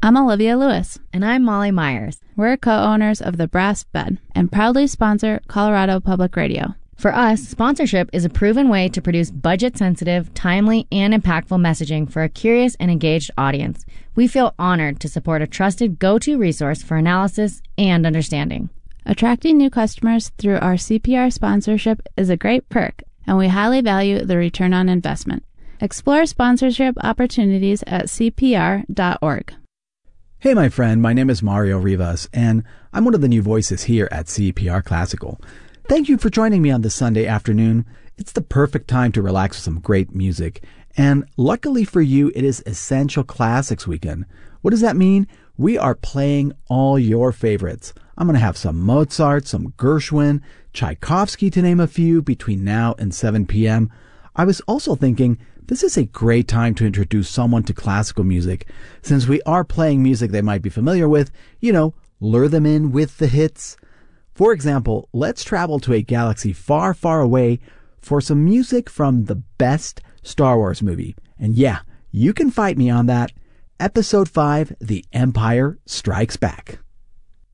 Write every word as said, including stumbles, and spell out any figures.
I'm Olivia Lewis. And I'm Molly Myers. We're co-owners of The Brass Bed and proudly sponsor Colorado Public Radio. For us, sponsorship is a proven way to produce budget-sensitive, timely, and impactful messaging for a curious and engaged audience. We feel honored to support a trusted go-to resource for analysis and understanding. Attracting new customers through our C P R sponsorship is a great perk, and we highly value the return on investment. Explore sponsorship opportunities at c p r dot org. Hey, my friend, my name is Mario Rivas, and I'm one of the new voices here at C P R Classical. Thank you for joining me on this Sunday afternoon. It's the perfect time to relax with some great music. And luckily for you, it is Essential Classics weekend. What does that mean? We are playing all your favorites. I'm going to have some Mozart, some Gershwin, Tchaikovsky to name a few between now and seven p.m. I was also thinking this is a great time to introduce someone to classical music. Since we are playing music they might be familiar with, you know, lure them in with the hits. For example, let's travel to a galaxy far, far away for some music from the best Star Wars movie. And yeah, you can fight me on that. Episode five, The Empire Strikes Back.